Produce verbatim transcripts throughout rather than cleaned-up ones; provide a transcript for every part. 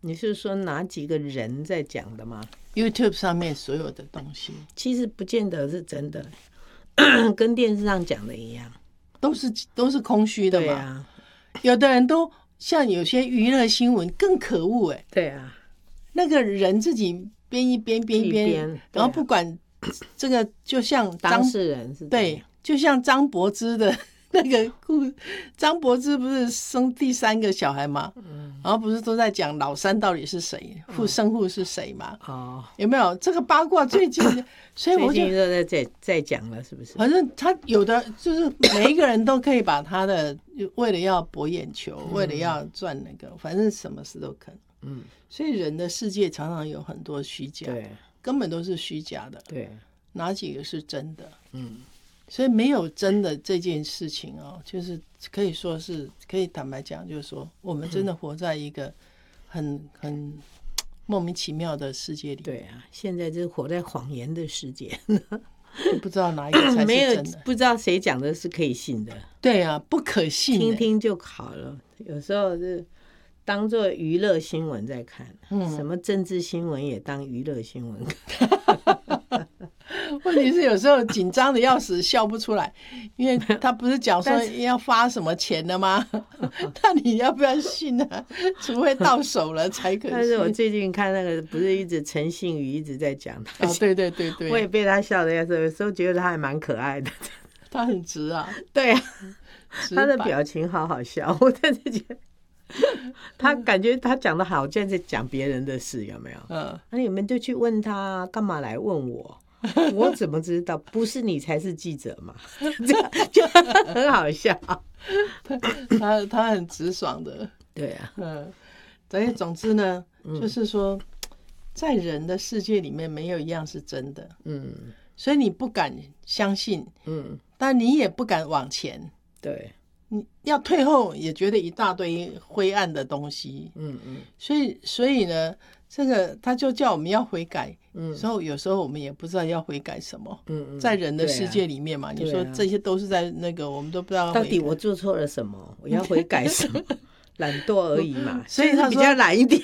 你是说哪几个人在讲的吗？ YouTube 上面所有的东西其实不见得是真的，跟电视上讲的一样， 都是都是空虚的嘛。 对啊， 有的人都像有些娱乐新闻更可恶，哎， 对啊， 那个人自己编一编编一编，然后不管这个，就像当事人是对，就像张柏芝的那个故，张柏芝不是生第三个小孩吗？嗯，然后不是都在讲老三到底是谁，父生父是谁嘛？哦，有没有这个八卦？最近，所以我就最近都在在在讲了，是不是？ 反正他有的就是每一个人都可以把他的为了要博眼球，嗯、为了要赚那个，反正什么事都可能。嗯，所以人的世界常常有很多虚假，对，根本都是虚假的。对，哪几个是真的？嗯。所以没有真的这件事情哦，就是可以说是可以坦白讲，就是说我们真的活在一个很很莫名其妙的世界里。 对啊，现在就是活在谎言的世界， 不知道哪一个才是真的，没有不知道谁讲的是可以信的。 对啊，不可信， 听听就好了。有时候是当做娱乐新闻在看，嗯、什么政治新闻也当娱乐新闻看。 问题是有时候紧张的要死，笑不出来，因为他不是讲说要发什么钱的吗？那你要不要信呢、啊？除非到手了才可以信。 但是我最近看那个，不是一直陈信宇一直在讲他、 哦，对对对对， 我也被他笑的要死，有时候觉得他还蛮可爱的。 他很直啊， 对啊，他的表情好好笑，我真的觉得。他感觉他讲的好像在讲别人的事，有没有？嗯，那你们就去问他，干嘛来问我？我怎么知道？不是你才是记者嘛？这样就很好笑。 他他很直爽的， 对啊， 嗯。所以总之呢，嗯、就是说，在人的世界里面，没有一样是真的。嗯，所以你不敢相信，嗯，但你也不敢往前。对。你要退后也觉得一大堆灰暗的东西，嗯嗯，所以所以呢，这个他就叫我们要悔改，嗯，所以有时候我们也不知道要悔改什么，嗯嗯，在人的世界里面嘛，啊、你说这些都是在那个，我们都不知道到底我做错了什么，我要悔改什么，懒惰而已嘛，所以他比较懒一点，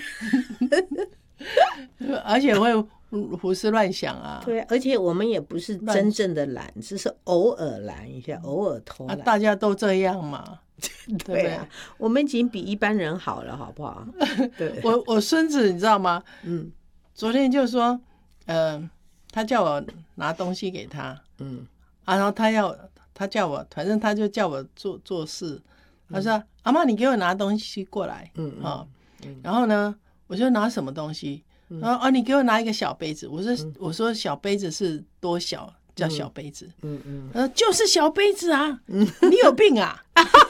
而且会胡思乱想啊， 对，而且我们也不是真正的懒，只是偶尔懒一下，偶尔偷懒、 啊，大家都这样嘛， 对啊，我们已经比一般人好了，好不好？对， 我我孙子你知道吗？嗯，昨天就说，嗯、呃，他叫我拿东西给他，嗯，啊，然后他要他叫我，反正他就叫我做做事，他说、嗯、阿嬷你给我拿东西过来，嗯嗯、哦嗯，然后呢，我就拿什么东西。然后哦，你给我拿一个小杯子。我说、嗯、我说小杯子是多小？叫小杯子。嗯嗯。他说就是小杯子啊。嗯，你有病啊？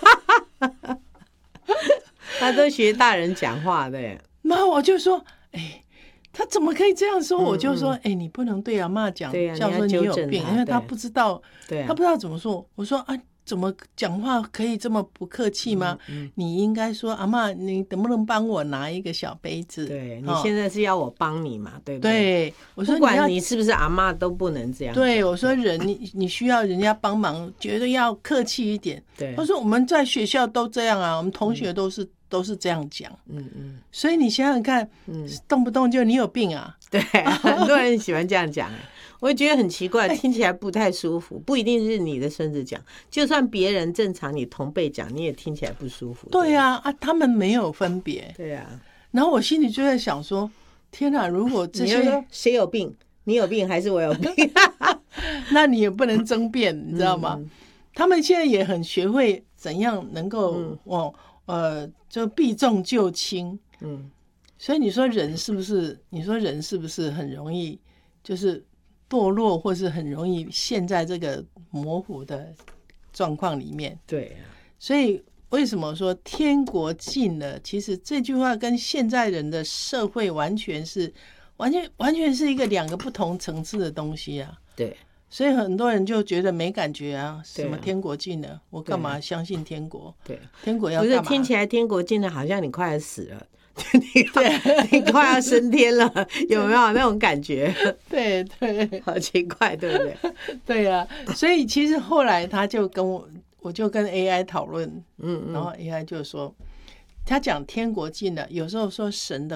他都学大人讲话的。 然后我就说，哎，他怎么可以这样说？嗯、我就说，哎，你不能对阿嬷讲，叫说你有病，因为他不知道，对、啊，他不知道怎么说。我说啊。怎么讲话可以这么不客气吗？嗯嗯、你应该说阿嬷，你能不能帮我拿一个小杯子？ 对、哦、你现在是要我帮你嘛？对不对？对，我说不管你是不是阿嬷都不能这样。 对，我说人你你需要人家帮忙，绝对要客气一点。对，他说我们在学校都这样啊，我们同学都是、嗯、都是这样讲。嗯嗯，所以你想想看，嗯，动不动就你有病啊？ 对，很多人喜欢这样讲。我觉得很奇怪，听起来不太舒服。不一定是你的孙子讲，就算别人正常，你同辈讲，你也听起来不舒服。 对呀、啊，啊，他们没有分别。 对呀、啊。 然后我心里就在想说，天哪！如果这些谁有病，你有病还是我有病？ 那你也不能争辩，你知道吗？嗯、他们现在也很学会怎样能够往、嗯、呃，就避重就轻。嗯。所以你说人是不是？你说人是不是很容易就是堕落，或是很容易陷在这个模糊的状况里面？对啊。所以为什么说天国近了？其实这句话跟现在人的社会完全是完全完全是一个两个不同层次的东西啊。对。所以很多人就觉得没感觉啊，什么天国近了，我干嘛相信天国？对，天国要干嘛？ 不是听起来天国近了，好像你快要死了。你对，你快要升天了，有没有那种感觉？ 对对， 好奇怪，对不对？ 对呀、啊，所以其实后来他就跟我，我就跟 A I 讨论，嗯嗯，然后 A I 就说，他讲天国近了，有时候说神的